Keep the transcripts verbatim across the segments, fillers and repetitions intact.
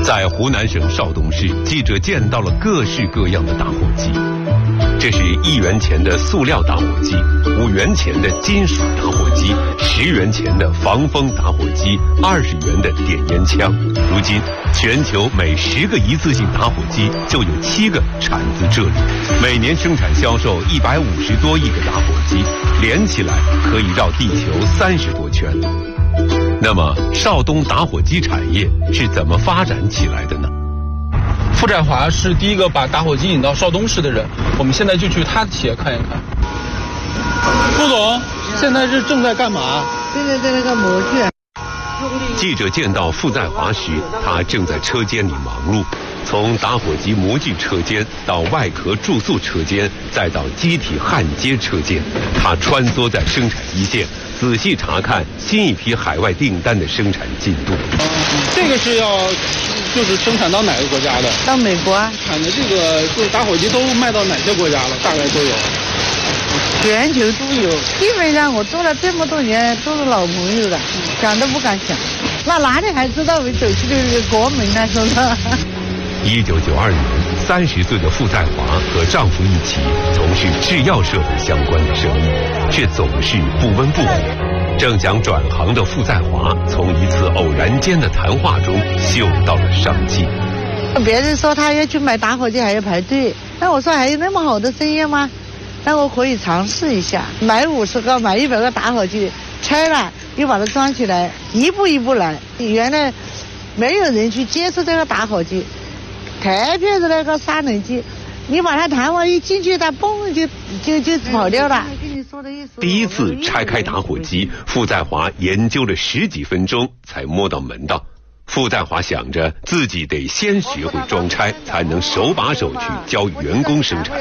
在湖南省邵东市，记者见到了各式各样的打火机。这是一元钱的塑料打火机，五元钱的金属打火机，十元钱的防风打火机，二十元的点烟枪。如今，全球每十个一次性打火机就有七个产自这里，每年生产销售一百五十多亿个打火机，连起来可以绕地球三十多圈。那么，邵东打火机产业是怎么发展起来的呢？ 傅占华是第一个把打火机引到邵东市的人，我们现在就去他的企业看一看。傅总，现在是正在干嘛？ 现在在那个模具。 记者见到傅在华时，他正在车间里忙碌，从打火机模具车间到外壳注塑车间，再到机体焊接车间，他穿梭在生产一线，仔细查看新一批海外订单的生产进度。 这个是要就是生产到哪个国家的？ 到美国啊。 产的这个就是打火机都卖到哪些国家了？大概都有。 全球都有，基本上我做了这么多年都是老朋友了，想都不敢想。那哪里还知道我走去的国门呢？是不是？ 一九九二年，三十岁的傅在华和丈夫一起从事制药设备相关的生意，却总是不温不火。正想转行的傅在华，从一次偶然间的谈话中嗅到了商机。 别人说他要去买打火机还要排队，那我说还有那么好的生意吗？那我可以尝试一下，买五十个，买一百个打火机，拆了又把它装起来，一步一步来。原来没有人去接触这个打火机，特别是那个砂轮机，你把它弹完一进去，它嘣就就就跑掉了。 第一次拆开打火机，傅在华研究了十几分钟才摸到门道。傅在华想着自己得先学会装拆，才能手把手去教员工生产。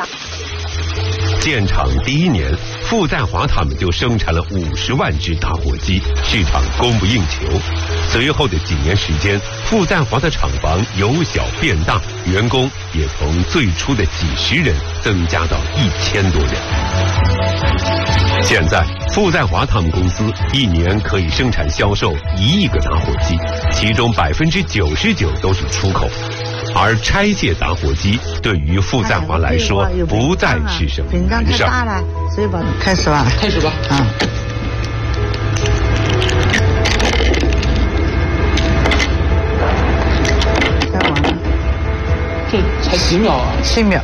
建厂第一年，傅在华他们就生产了五十万只打火机，市场供不应求。随后的几年时间，傅在华的厂房由小变大，员工也从最初的几十人增加到一千多人。现在，傅在华他们公司一年可以生产销售一亿个打火机，其中百分之九十九都是出口。而拆卸打火机对于傅在华来说，不再是什么难事。 大了，所以把开始吧， 开始吧。 啊。再往了。 这才几秒啊？ 七秒。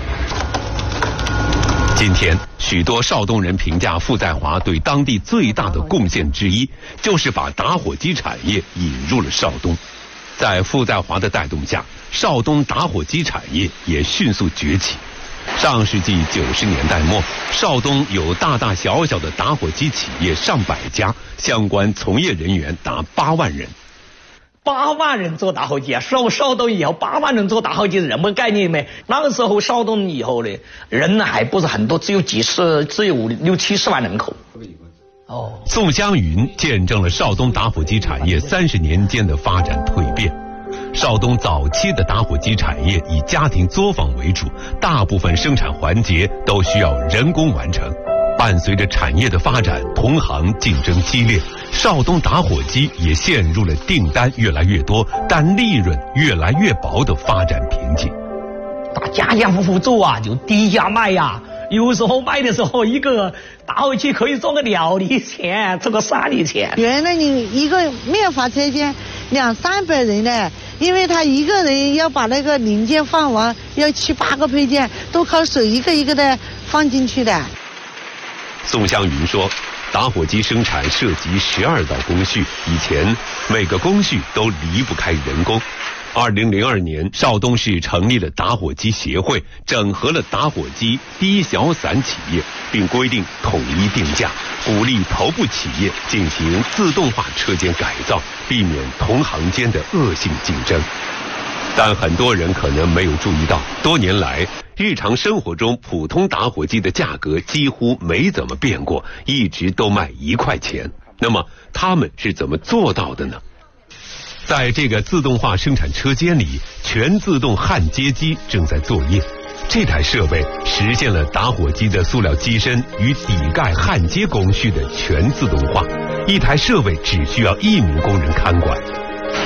今天，许多邵东人评价傅在华对当地最大的贡献之一，就是把打火机产业引入了邵东。在傅在华的带动下，邵东打火机产业也迅速崛起。上世纪九十年代末，邵东有大大小小的打火机企业上百家，相关从业人员达八万人。 八万人做打火机啊！邵邵东以后八万人做打火机是什么概念没？那个时候邵东以后呢，人还不是很多，只有几十，只有五六七十万人口。 哦，宋湘云见证了邵东打火机产业三十年间的发展蜕变。邵东早期的打火机产业以家庭作坊为主，大部分生产环节都需要人工完成。伴随着产业的发展，同行竞争激烈，邵东打火机也陷入了订单越来越多，但利润越来越薄的发展瓶颈。 大家家户户做啊，就低价卖呀、啊。有时候卖的时候，一个打火机可以赚个两厘钱，赚个三厘钱。 原来你一个面发车间两三百人呢，因为他一个人要把那个零件放完，要七八个配件，都靠手一个一个的放进去的。 宋湘云说，打火机生产涉及十二道工序，以前每个工序都离不开人工。二零零二年，邵东市成立了打火机协会，整合了打火机低小散企业，并规定统一定价，鼓励头部企业进行自动化车间改造，避免同行间的恶性竞争。但很多人可能没有注意到，多年来日常生活中普通打火机的价格几乎没怎么变过，一直都卖一块钱。那么他们是怎么做到的呢？在这个自动化生产车间里，全自动焊接机正在作业。这台设备实现了打火机的塑料机身与底盖焊接工序的全自动化，一台设备只需要一名工人看管。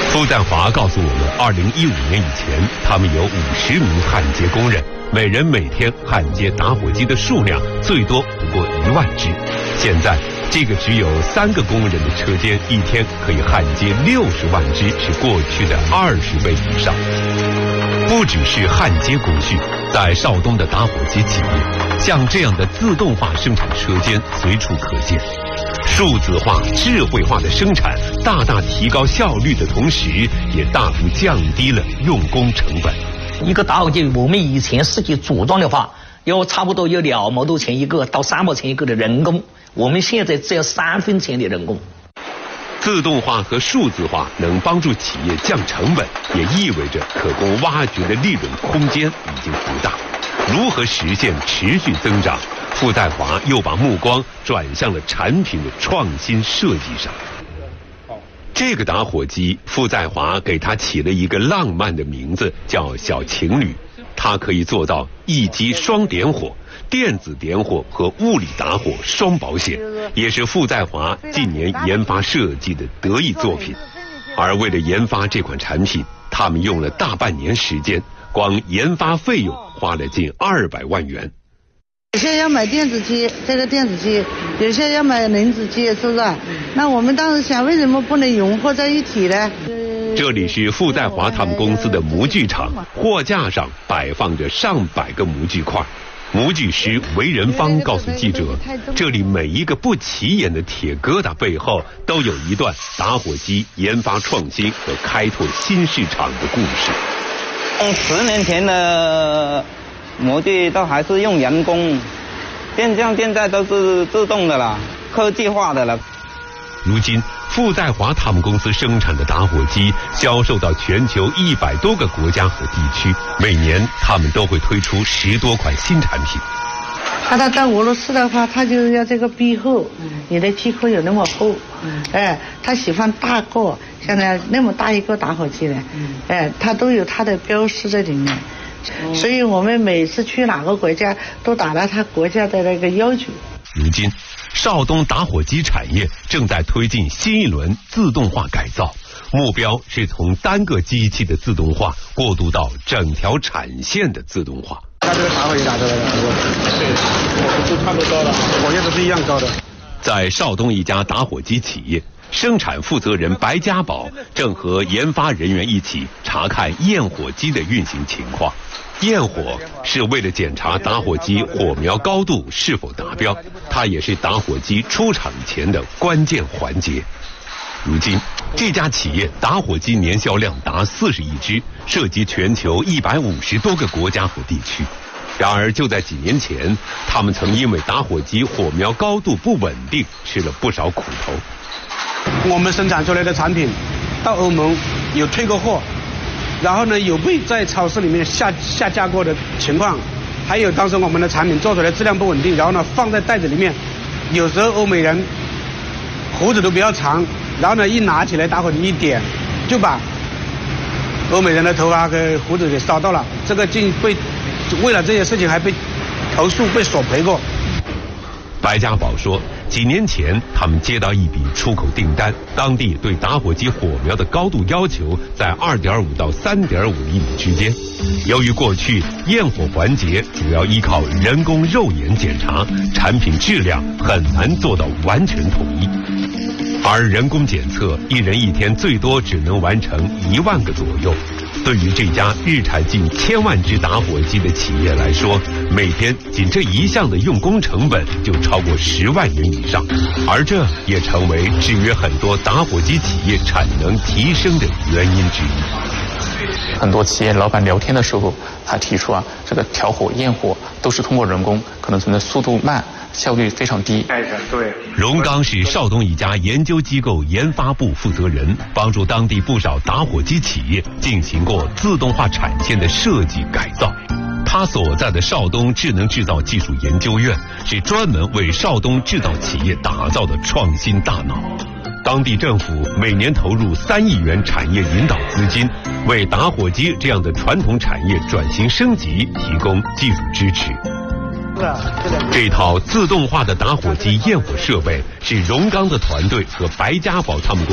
傅在华告诉我们，二零一五年以前，他们有五十名焊接工人，每人每天焊接打火机的数量最多不过一万只。现在，这个只有三个工人的车间，一天可以焊接六十万只，是过去的二十倍以上。不只是焊接工序，在邵东的打火机企业，像这样的自动化生产车间随处可见。数字化、智慧化的生产，大大提高效率的同时，也大幅降低了用工成本。 一个打火机，我们以前自己组装的话，要差不多有两毛多钱一个到三毛钱一个的人工，我们现在只要三分钱的人工。 自动化和数字化能帮助企业降成本，也意味着可供挖掘的利润空间已经不大。如何实现持续增长？傅在华又把目光转向了产品的创新设计上。这个打火机，傅在华给它起了一个浪漫的名字，叫小情侣。它可以做到一机双点火，电子点火和物理打火双保险，也是傅在华近年研发设计的得意作品。而为了研发这款产品，他们用了大半年时间，光研发费用花了近二百万元。 有些要买电子机，这个电子机，有些要买轮子机，是不是？那我们当时想，为什么不能融合在一起呢？ 这里是傅在华他们公司的模具厂，货架上摆放着上百个模具块。模具师韦仁芳告诉记者，这里每一个不起眼的铁疙瘩背后，都有一段打火机研发创新和开拓新市场的故事。 从十年前的模具都还是用人工，现像现在都是自动的了，科技化的了。 如今，傅在华他们公司生产的打火机销售到全球一百多个国家和地区，每年他们都会推出十多款新产品。 那他到俄罗斯的话，他就是要这个壁厚，你的机壳有那么厚，哎，他喜欢大个，像那那么大一个打火机呢，哎，它都有它的标识在里面。所以我们每次去哪个国家都达到他国家的那个要求。 如今，邵东打火机产业正在推进新一轮自动化改造，目标是从单个机器的自动化过渡到整条产线的自动化。 它这个打火机打出来的，对，都差不多高了，火焰都是一样高的。 在邵东一家打火机企业，生产负责人白家宝正和研发人员一起查看焰火机的运行情况。焰火是为了检查打火机火苗高度是否达标，它也是打火机出厂前的关键环节。如今，这家企业打火机年销量达四十亿只，涉及全球一百五十多个国家和地区。然而，就在几年前，他们曾因为打火机火苗高度不稳定，吃了不少苦头。 我们生产出来的产品到欧盟有退过货，然后呢有被在超市里面下下架过的情况，还有当时我们的产品做出来质量不稳定，然后呢放在袋子里面，有时候欧美人胡子都比较长，然后呢一拿起来打火机一点，就把欧美人的头发和胡子给烧到了，这个竟被为了这些事情还被投诉被索赔过。 白家宝说，几年前他们接到一笔出口订单，当地对打火机火苗的高度要求在 二点五 到 三点五 厘米之间。由于过去焰火环节主要依靠人工肉眼检查，产品质量很难做到完全统一。而人工检测，一人一天最多只能完成一万个左右。对于这家日产近千万只打火机的企业来说，每天仅这一项的用工成本就超过十万元以上，而这也成为制约很多打火机企业产能提升的原因之一。 很多企业老板聊天的时候，他提出啊，这个调火、焰火都是通过人工，可能存在速度慢，效率非常低。 对， 荣刚是邵东一家研究机构研发部负责人，帮助当地不少打火机企业进行过自动化产线的设计改造。他所在的邵东智能制造技术研究院是专门为邵东制造企业打造的创新大脑。当地政府每年投入三亿元产业引导资金，为打火机这样的传统产业转型升级提供技术支持。这套自动化的打火机焰火设备是荣刚的团队和白家宝他们公司